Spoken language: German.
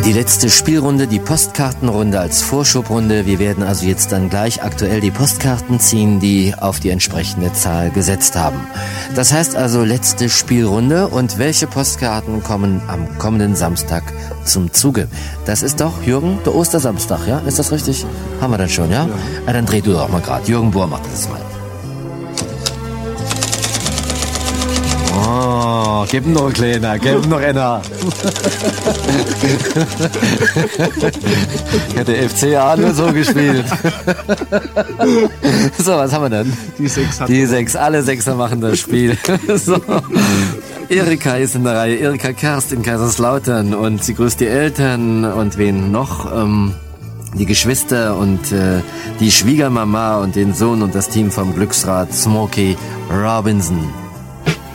Die letzte Spielrunde, die Postkartenrunde als Vorschubrunde. Wir werden also jetzt dann gleich aktuell die Postkarten ziehen, die auf die entsprechende Zahl gesetzt haben. Das heißt also letzte Spielrunde. Und welche Postkarten kommen am kommenden Samstag zum Zuge? Das ist doch, Jürgen, der Ostersamstag, ja? Ist das richtig? Haben wir das schon, ja? Ja, dann dreh du doch mal gerade. Jürgen Bohr macht das mal. Oh, gib ihm noch einen Kleiner, gib ihm noch einer. Hat der FCA nur so gespielt. So, was haben wir denn? Die sechs, alle Sechser machen das Spiel. So. Erika ist in der Reihe, Erika Kerst in Kaiserslautern und sie grüßt die Eltern und wen noch? Die Geschwister und die Schwiegermama und den Sohn und das Team vom Glücksrad Smokey Robinson.